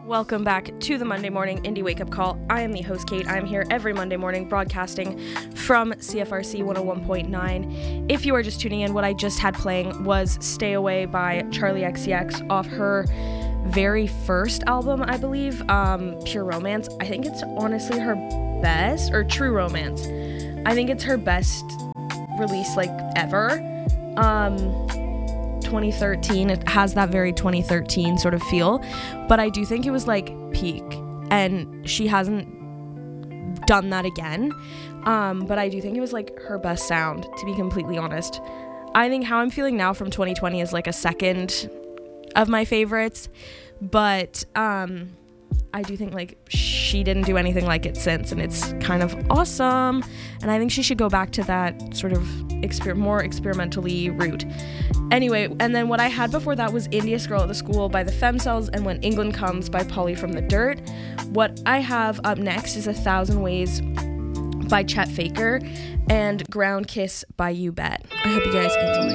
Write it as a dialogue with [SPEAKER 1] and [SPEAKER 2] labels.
[SPEAKER 1] Welcome back to the Monday Morning Indie Wake Up Call. I am the host, Kate. I'm here every Monday morning broadcasting from CFRC 101.9. If you are just tuning in, what I just had playing was Stay Away by Charli XCX off her very first album, I believe, Pure Romance. I think it's honestly her best, or True Romance. I think it's her best release, ever. 2013, it has that very 2013 sort of feel, but I do think it was peak, and she hasn't done that again, but I do think it was her best sound, to be completely honest. I think How I'm Feeling Now from 2020 is a second of my favorites, but I do think she didn't do anything like it since, and it's kind of awesome, and I think she should go back to that sort of more experimentally route. Anyway, and then what I had before that was Indiest Girl at the School by the Femcells and When England Comes by Polly from the Dirt. What I have up next is 1,000 Ways by Chet Faker and Ground Kiss by You Bet. I hope you guys enjoy.